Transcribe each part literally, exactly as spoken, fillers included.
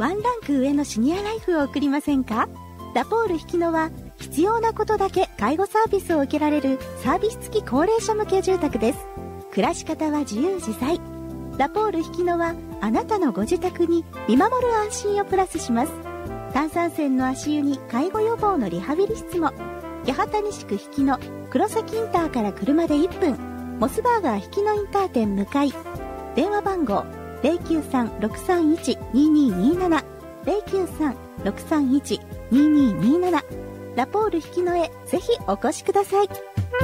ワンランク上のシニアライフを送りませんか？ラポール引野は必要なことだけ介護サービスを受けられるサービス付き高齢者向け住宅です。暮らし方は自由自在。ラポール引野はあなたのご自宅に見守る安心をプラスします。炭酸泉の足湯に介護予防のリハビリ室も。八幡西区引野黒崎インターから車でいっぷん、モスバーガー引野インター店向かい。電話番号 ゼロきゅうさん ろくさんいち ににになな ゼロきゅうさん ろくさんいち ににになな。ラポール引野へぜひお越しください。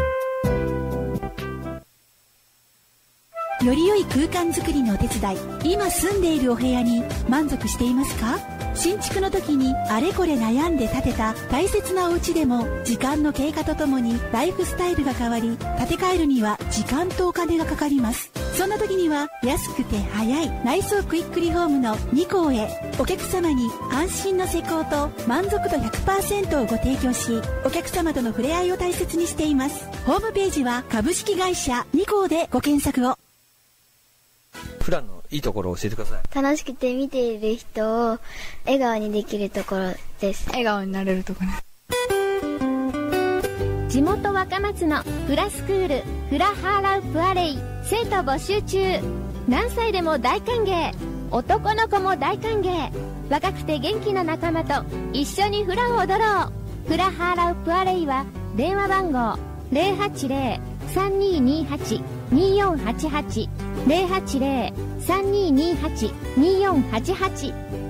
より良い空間づくりのお手伝い、今住んでいるお部屋に満足していますか？新築の時にあれこれ悩んで建てた大切なお家でも、時間の経過とともにライフスタイルが変わり、建て替えるには時間とお金がかかります。そんな時には安くて早い内装クイックリフォームのニコーへ、お客様に安心の施工と満足度 ひゃくパーセント をご提供し、お客様との触れ合いを大切にしています。ホームページは株式会社ニコーでご検索を。 プランのいいところを教えてください。 楽しくて見ている人を笑顔にできるところです。 笑顔になれるところ。 地元若松のフラスクールフラハーラウプアレイ、生徒募集中。何歳でも大歓迎、男の子も大歓迎。若くて元気な仲間と一緒にフラを踊ろう。フラハーラウプアレイは電話番号 ゼロはちゼロ さんにーにーはち にーよんはちはち ゼロはちゼロ さんにーにーはち にーよんはちはち